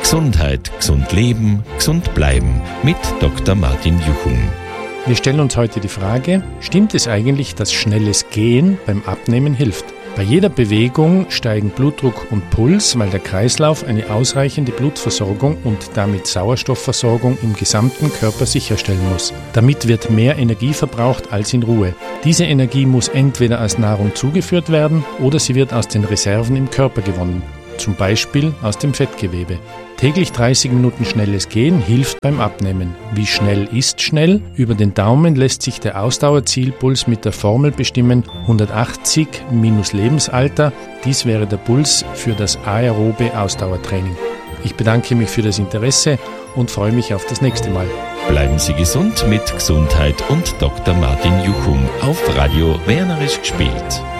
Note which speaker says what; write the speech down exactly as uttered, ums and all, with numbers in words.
Speaker 1: Gesundheit, gesund leben, gesund bleiben mit Doktor Martin Juchum.
Speaker 2: Wir stellen uns heute die Frage, stimmt es eigentlich, dass schnelles Gehen beim Abnehmen hilft? Bei jeder Bewegung steigen Blutdruck und Puls, weil der Kreislauf eine ausreichende Blutversorgung und damit Sauerstoffversorgung im gesamten Körper sicherstellen muss. Damit wird mehr Energie verbraucht als in Ruhe. Diese Energie muss entweder als Nahrung zugeführt werden oder sie wird aus den Reserven im Körper gewonnen, zum Beispiel aus dem Fettgewebe. Täglich dreißig Minuten schnelles Gehen hilft beim Abnehmen. Wie schnell ist schnell? Über den Daumen lässt sich der Ausdauerzielpuls mit der Formel bestimmen hundertachtzig minus Lebensalter. Dies wäre der Puls für das aerobe Ausdauertraining. Ich bedanke mich für das Interesse und freue mich auf das nächste Mal.
Speaker 1: Bleiben Sie gesund mit Gesundheit und Doktor Martin Juchum auf Radio Wernerisch gespielt.